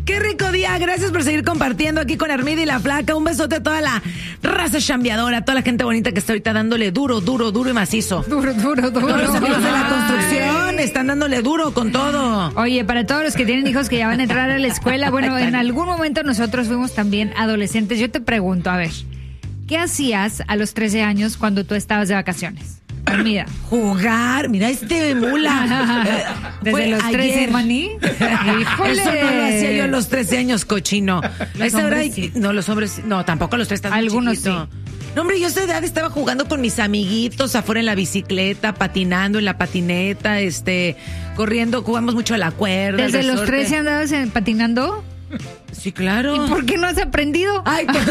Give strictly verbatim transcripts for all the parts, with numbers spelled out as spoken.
Qué rico día. Gracias por seguir compartiendo aquí con Armida y la Flaca. Un besote a toda la raza chambeadora, a toda la gente bonita que está ahorita dándole duro, duro, duro y macizo. Duro, duro, duro. Todos los amigos de la construcción están dándole duro con todo. Oye, para todos los que tienen hijos que ya van a entrar a la escuela, bueno, en algún momento nosotros fuimos también adolescentes. Yo te pregunto, a ver, ¿qué hacías a los trece años cuando tú estabas de vacaciones? Armida. Jugar, mira este mula. Desde Fue los trece, ayer. maní. Híjole. Eso no lo hacía yo a los trece años, cochino. A esa hora, hombres sí. no, los hombres, no, tampoco a los tres. Estás muy Algunos chiquito. sí. No, hombre, yo a esa edad estaba jugando con mis amiguitos afuera en la bicicleta, patinando en la patineta, este, corriendo, jugamos mucho a la cuerda. ¿Desde al los resorte. trece andabas en- patinando? Sí, claro. ¿Y por qué no has aprendido? Ay, qué...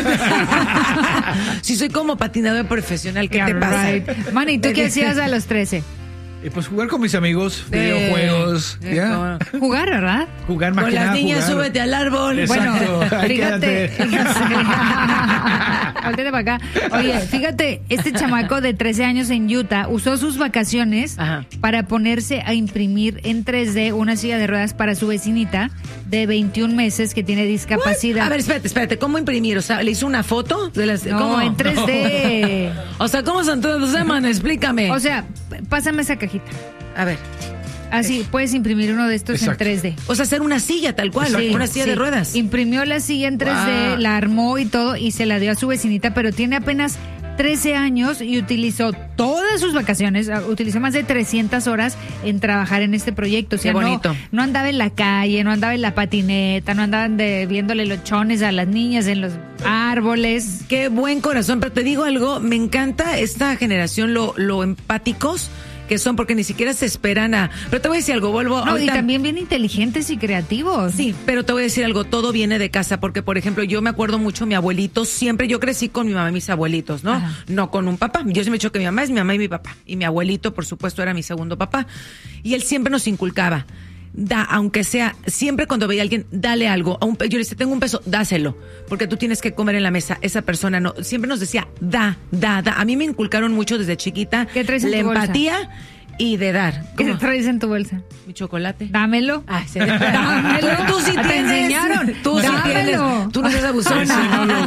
Si soy como patinadora profesional, ¿qué te Yeah, pasa? right. Manny, ¿tú qué hacías a los trece? Y pues jugar con mis amigos, Eh, videojuegos, eh, ¿ya? con- Jugar, ¿verdad? Jugar Con máquina, las niñas, jugar. súbete al árbol. Exacto. Bueno, Ahí fíjate. quédate. Voltete para acá. Oye, fíjate, este chamaco de trece años en Utah usó sus vacaciones Ajá. para ponerse a imprimir en tres D una silla de ruedas para su vecinita de veintiún meses que tiene discapacidad. A ver, espérate, espérate, ¿cómo imprimir? O sea, ¿le hizo una foto? De las, No, ¿cómo? en tres D. O sea, ¿cómo son todos los man? Explícame. O sea, p- pásame esa cajita. a ver, Así, puedes imprimir uno de estos Exacto. en tres D. o sea, hacer una silla tal cual, Sí, una silla sí. de ruedas. Imprimió la silla en tres D, Wow. la armó y todo y se la dio a su vecinita, pero tiene apenas trece años y utilizó todas sus vacaciones, ah, utilizó más de trescientas horas en trabajar en este proyecto. O sea, Qué no- bonito. No, andaba en la calle, no andaba en la patineta, no andaban de, viéndole los chones a las niñas en los árboles. Qué buen corazón, pero te digo algo, me encanta esta generación, lo, lo empáticos que son, porque ni siquiera se esperan a... Pero te voy a decir algo, vuelvo No, y ahorita- también bien inteligentes y creativos. Sí, pero te voy a decir algo, todo viene de casa, porque por ejemplo, yo me acuerdo mucho, mi abuelito, siempre yo crecí con mi mamá y mis abuelitos, ¿no? Ajá. No con un papá. Yo siempre he dicho que mi mamá es mi mamá y mi papá. Y mi abuelito, por supuesto, era mi segundo papá. Y él siempre nos inculcaba, da, aunque sea, siempre cuando veía a alguien, dale algo. A un pe- yo le decía, tengo un peso, dáselo, porque tú tienes que comer en la mesa. Esa persona no, siempre nos decía, da, da, da. A mí me inculcaron mucho desde chiquita ¿Qué traes en la tu bolsa? empatía y de dar. ¿Qué ¿Cómo? traes en tu bolsa? Mi chocolate. Dámelo. Ay, sí. Dámelo. Tú sí ¿Te tienes. enseñaron? Tú sí Dámelo. tienes. Tú no seas abusona. Ese no lo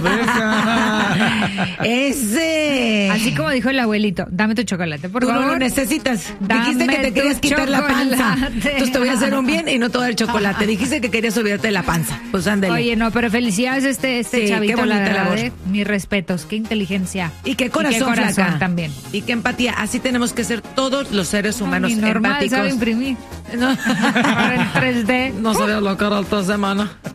deja. Ese. Así como dijo el abuelito, dame tu chocolate, por Tú favor. no lo necesitas. Dame Dijiste que te tu querías quitar la panza. chocolate. Entonces te voy a hacer un bien y no te voy a dar chocolate. Dijiste que querías olvidarte de la panza. Pues ándale. Oye, no, pero felicidades a este, este Sí, chavito, qué bonita la verdad, labor. eh. Mis respetos, qué inteligencia. Y qué corazón, y qué corazón flaca. también. Y qué empatía. Así tenemos que ser todos los seres humanos Ni normal, empáticos. sabe imprimir. No, Ahora en tres D. no sabía lo que era esta semana.